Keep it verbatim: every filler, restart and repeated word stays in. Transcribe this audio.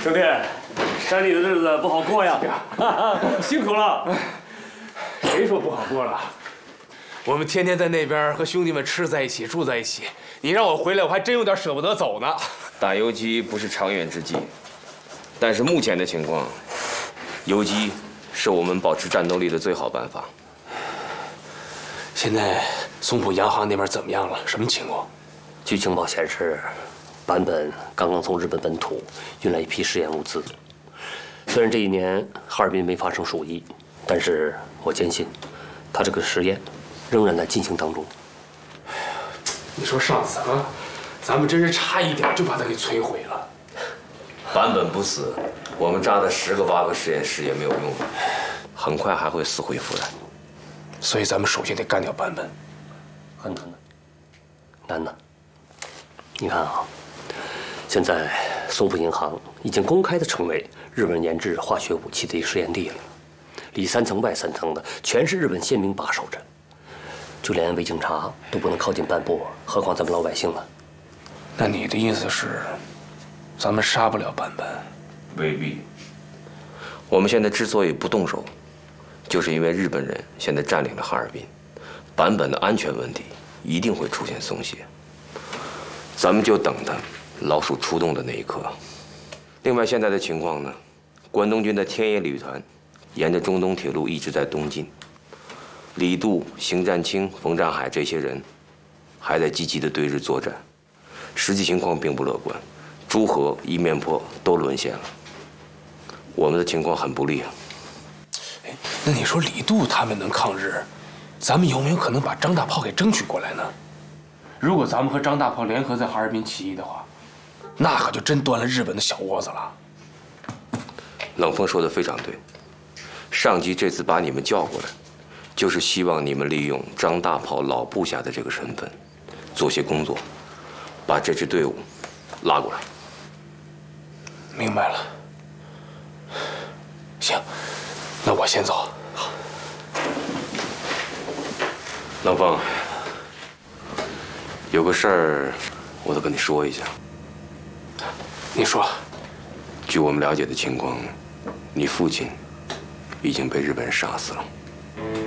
兄弟，山里的日子不好过呀，辛苦了。谁说不好过了？ 我们天天在那边和兄弟们吃在一起，住在一起。你让我回来，我还真有点舍不得走呢。 打游击不是长远之计，但是目前的情况，游击是我们保持战斗力的最好办法。 现在松浦洋行那边怎么样了？什么情况？ 据情报显示，坂本刚刚从日本本土运来一批试验物资。虽然这一年哈尔滨没发生鼠疫，但是我坚信，他这个实验仍然在进行当中。 你说上次啊，咱们真是差一点就把他给摧毁了。 坂本不死，我们扎的十个八个实验室也没有用，很快还会死灰复燃。 所以咱们首先得干掉坂本。 很难的，难的。你看啊，现在松浦银行已经公开的成为日本研制化学武器的一个试验地了，里三层外三层的全是日本宪兵把守着，就连伪警察都不能靠近半步，何况咱们老百姓了。 那你的意思是，咱们杀不了坂本？ 未必。我们现在之所以不动手，就是因为日本人现在占领了哈尔滨，坂本的安全问题一定会出现松懈。咱们就等他老鼠出洞的那一刻。另外，现在的情况呢，关东军的天野旅团沿着中东铁路一直在东进，李杜、邢占清、冯占海这些人还在积极的对日作战，实际情况并不乐观，诸河、一面坡都沦陷了。我们的情况很不利啊。 哎，那你说李杜他们能抗日，咱们有没有可能把张大炮给争取过来呢？如果咱们和张大炮联合在哈尔滨起义的话，那可就真端了日本的小窝子了。 冷锋说的非常对，上级这次把你们叫过来，就是希望你们利用张大炮老部下的这个身份，做些工作，把这支队伍拉过来。 明白了。行，那我先走。 好。冷锋，有个事儿，我得跟你说一下。 你说。 据我们了解的情况，你父亲已经被日本人杀死了。